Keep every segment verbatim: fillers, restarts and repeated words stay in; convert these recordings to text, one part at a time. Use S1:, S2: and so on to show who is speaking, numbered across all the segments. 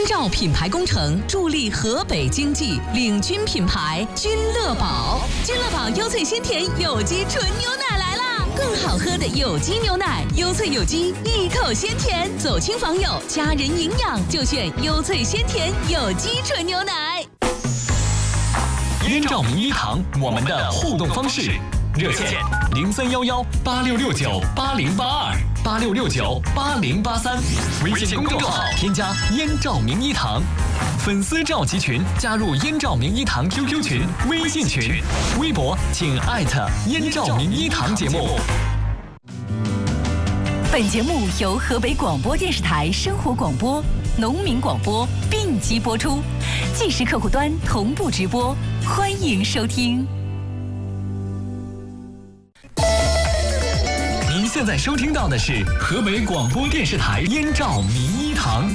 S1: 燕赵品牌工程助力河北经济，领军品牌君乐宝。君乐宝优萃鲜甜有机纯牛奶来啦！更好喝的有机牛奶，优萃有机，一口鲜甜，走亲访友，家人营养就选优萃鲜甜有机纯牛奶。
S2: 燕赵名医堂，我们的互动方式。热线零三幺幺八六六九八零八二八六六九八零八三，微信公众号添加燕赵名医堂，粉丝召集群加入燕赵名医堂 Q Q 群、微信群，微博请艾特燕赵名医堂节目。
S1: 本节目由河北广播电视台生活广播、农民广播并机播出，即时客户端同步直播，欢迎收听。
S2: 您现在收听到的是河北广播电视台燕赵名医堂。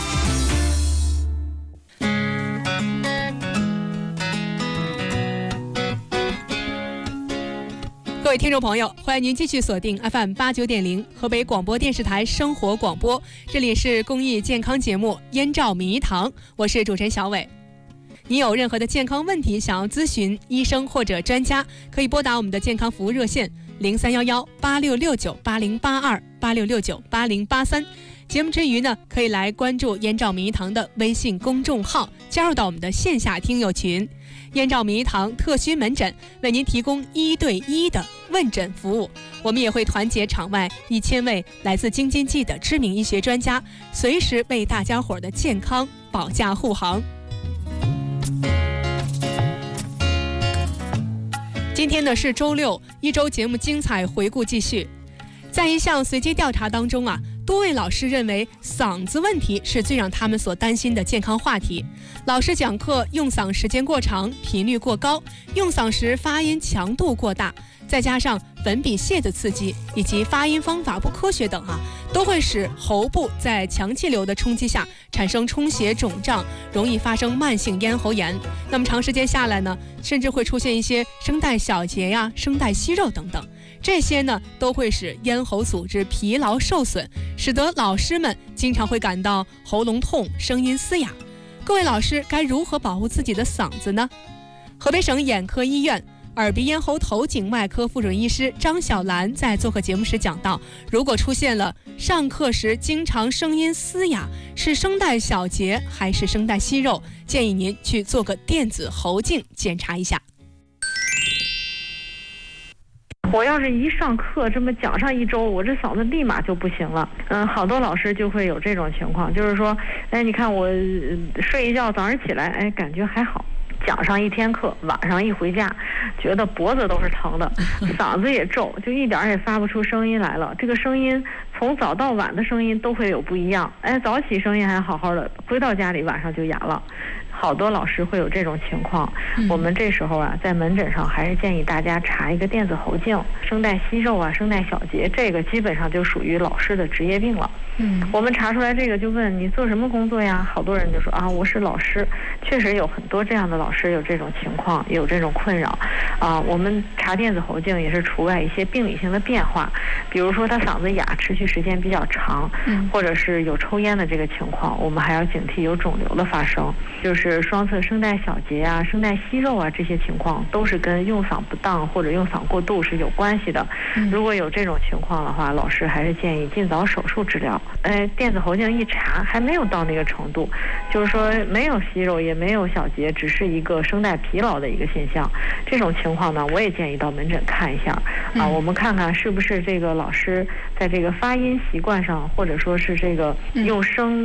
S3: 各位听众朋友，欢迎您继续锁定 F M 八九点零河北广播电视台生活广播，这里是公益健康节目燕赵名医堂，我是主持人小伟。你有任何的健康问题想要咨询医生或者专家，可以拨打我们的健康服务热线零三幺幺八六六九八零八二八六六九八零八三。节目之余呢，可以来关注燕赵名医堂的微信公众号，加入到我们的线下听友群。燕赵名医堂特需门诊为您提供一对一的问诊服务，我们也会团结场外一千位来自京津冀的知名医学专家，随时为大家伙的健康保驾护航。今天呢是周六，一周节目精彩回顾继续。在一项随机调查当中啊，多位老师认为嗓子问题是最让他们所担心的健康话题。老师讲课用嗓时间过长，频率过高，用嗓时发音强度过大，再加上粉笔屑的刺激以及发音方法不科学等啊，都会使喉部在强气流的冲击下产生充血肿胀，容易发生慢性咽喉炎。那么长时间下来呢，甚至会出现一些声带小结呀、声带息肉等等，这些呢都会使咽喉组织疲劳受损，使得老师们经常会感到喉咙痛、声音嘶哑。各位老师该如何保护自己的嗓子呢？河北省眼科医院耳鼻咽喉头颈外科副主任医师张小兰在做客节目时讲到，如果出现了上课时经常声音嘶哑，是声带小结还是声带息肉，建议您去做个电子喉镜检查一下。
S4: 我要是一上课这么讲上一周，我这嗓子立马就不行了。嗯，好多老师就会有这种情况，就是说，哎，你看我睡一觉，早上起来，哎，感觉还好。讲上一天课，晚上一回家，觉得脖子都是疼的，嗓子也皱，就一点也发不出声音来了。这个声音从早到晚的声音都会有不一样。哎，早起声音还好好的，回到家里晚上就哑了。好多老师会有这种情况，嗯、我们这时候啊，在门诊上还是建议大家查一个电子喉镜，声带息肉啊、声带小结，这个基本上就属于老师的职业病了。嗯，我们查出来这个就问你做什么工作呀？好多人就说啊，我是老师。确实有很多这样的老师有这种情况，也有这种困扰。啊，我们查电子喉镜也是除外一些病理性的变化，比如说他嗓子哑持续时间比较长，嗯、或者是有抽烟的这个情况，我们还要警惕有肿瘤的发生。就是双侧声带小结啊、声带息肉啊这些情况，都是跟用嗓不当或者用嗓过度是有关系的。嗯、如果有这种情况的话，老师还是建议尽早手术治疗。呃，电子喉镜一查还没有到那个程度，就是说没有息肉也没有小结，只是一个声带疲劳的一个现象。这种情况呢，我也建议到门诊看一下啊，我们看看是不是这个老师在这个发音习惯上，或者说是这个用声